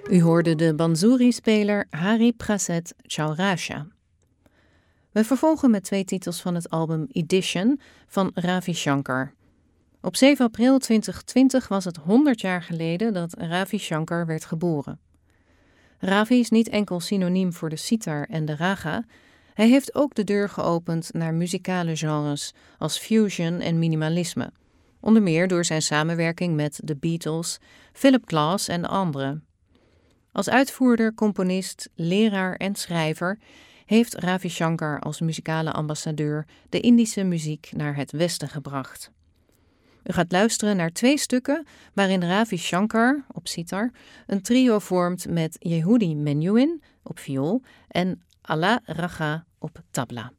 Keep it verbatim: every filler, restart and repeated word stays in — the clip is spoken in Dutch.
U hoorde de Bansuri-speler Hari Prasad Chaurasia. We vervolgen met twee titels van het album Edition van Ravi Shankar. Op zeven april tweeduizend twintig was het honderd jaar geleden dat Ravi Shankar werd geboren. Ravi is niet enkel synoniem voor de sitar en de raga, hij heeft ook de deur geopend naar muzikale genres als fusion en minimalisme, onder meer door zijn samenwerking met The Beatles, Philip Glass en anderen. Als uitvoerder, componist, leraar en schrijver heeft Ravi Shankar als muzikale ambassadeur de Indische muziek naar het Westen gebracht. U gaat luisteren naar twee stukken waarin Ravi Shankar op sitar een trio vormt met Yehudi Menuhin op viool en Ala Raga op tabla.